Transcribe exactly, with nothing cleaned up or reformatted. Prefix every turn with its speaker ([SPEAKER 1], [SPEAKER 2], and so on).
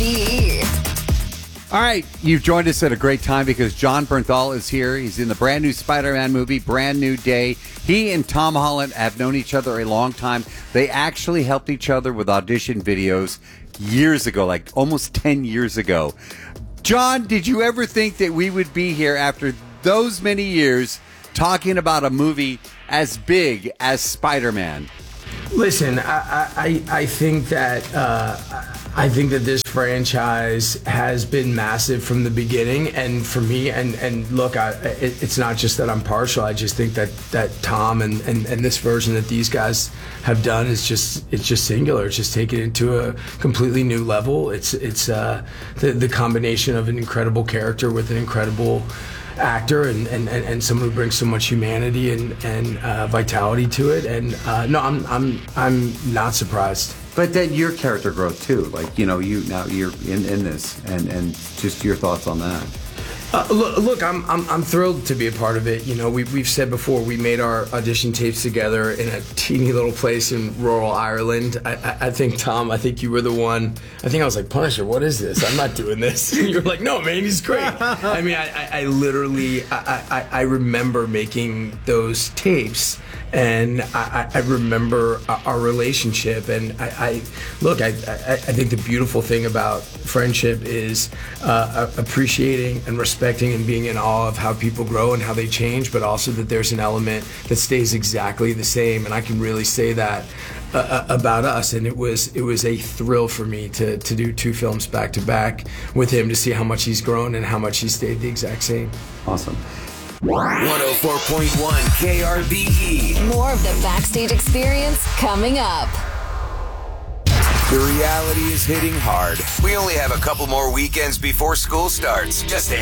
[SPEAKER 1] B E.
[SPEAKER 2] All right, you've joined us at a great time because Jon Bernthal is here. He's in the brand new Spider-Man movie, Brand New Day. He and Tom Holland have known each other a long time. They actually helped each other with audition videos years ago, like almost ten years ago. Jon, did you ever think that we would be here after those many years talking about a movie as big as Spider-Man?
[SPEAKER 3] Listen, I I, I think that uh, I think that this franchise has been massive from the beginning, and for me, and and look, I, it, it's not just that I'm partial. I just think that that Tom and, and, and this version that these guys have done is just it's just singular. It's just taken it to a completely new level. It's it's uh, the the combination of an incredible character with an incredible actor and, and, and someone who brings so much humanity and, and uh, vitality to it. And uh, no, I'm I'm I'm not surprised.
[SPEAKER 2] But then your character growth too, like you know, you now you're in, in this, and, and just your thoughts on that.
[SPEAKER 3] Uh, look, look I'm, I'm I'm thrilled to be a part of it. You know, we, we've said before, we made our audition tapes together in a teeny little place in rural Ireland. I, I, I think, Tom, I think you were the one. I think I was like, Punisher, what is this? I'm not doing this. And you were like, no, man, he's great. I mean, I, I, I literally, I, I, I remember making those tapes. And I, I remember our relationship, and I, I look. I, I, I think the beautiful thing about friendship is uh, appreciating and respecting and being in awe of how people grow and how they change, but also that there's an element that stays exactly the same. And I can really say that uh, about us. And it was it was a thrill for me to to do two films back to back with him, to see how much he's grown and how much he stayed the exact same.
[SPEAKER 2] Awesome.
[SPEAKER 4] one oh four point one K R B E.
[SPEAKER 1] More of the backstage experience coming up.
[SPEAKER 4] The reality is hitting hard. We only have a couple more weekends before school starts. Just a